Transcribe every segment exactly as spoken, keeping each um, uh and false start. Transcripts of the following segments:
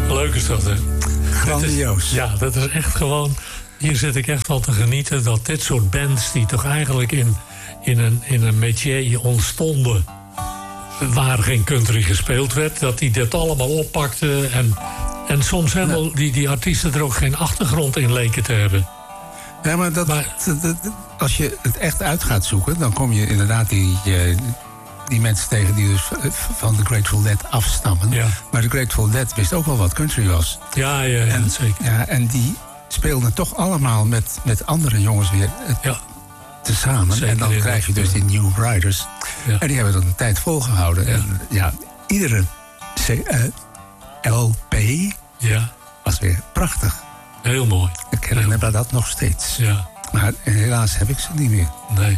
Leuk is dat, hè? Grandioos. Is, ja, dat is echt gewoon... Hier zit ik echt van te genieten dat dit soort bands... die toch eigenlijk in, in, een, in een métier ontstonden... waar geen country gespeeld werd... dat die dit allemaal oppakten... en, en soms helemaal nou. die, die artiesten er ook geen achtergrond in leken te hebben. Ja, maar, dat, maar dat, dat, als je het echt uit gaat zoeken... dan kom je inderdaad die... Uh, die mensen tegen die dus van de Grateful Dead afstammen. Ja. Maar de Grateful Dead wist ook wel wat country was. Ja, ja, ja en, zeker. Ja, en die speelden toch allemaal met, met andere jongens weer ja. tezamen. Zeker, en dan krijg je dus die New Riders. Ja. En die hebben dat een tijd volgehouden. Ja. En ja, iedere C, uh, L P ja. was weer prachtig. Heel mooi. Ik herinner dat nog steeds. Ja. Maar helaas heb ik ze niet meer. Nee.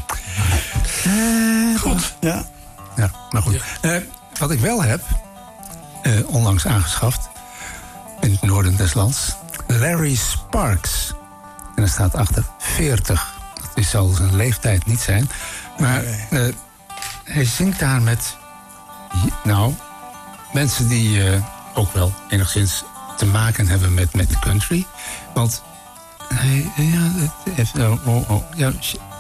Uh, goed. Ja. Ja, maar goed. Ja. Uh, wat ik wel heb, uh, onlangs aangeschaft, in het noorden des lands, Larry Sparks. En er staat achter veertig. Dat is, zal zijn leeftijd niet zijn. Maar uh, hij zingt daar met, nou, mensen die uh, ook wel enigszins te maken hebben met, met country. Want hij, ja, heeft, oh, oh, oh, ja,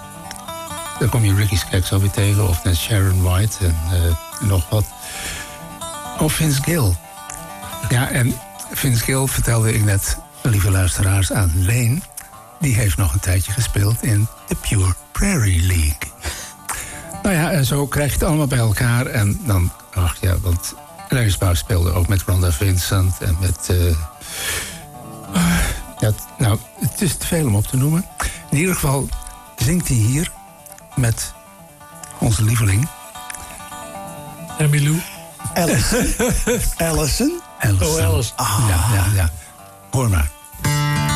dan kom je Ricky Skaggs alweer tegen, of net Sharon White en uh, nog wat. Of Vince Gill. Ja, en Vince Gill vertelde ik net, lieve luisteraars, aan Leen. Die heeft nog een tijdje gespeeld in de Pure Prairie League. Nou ja, en zo krijg je het allemaal bij elkaar. En dan, ach ja, want Larry Sparks speelde ook met Rhonda Vincent en met... Uh, uh, ja, nou, het is te veel om op te noemen. In ieder geval zingt hij hier met onze lieveling. Emmylou. Allison. Allison. Allison. Oh, Allison. Ah. Ja, ja, ja. Hoor maar.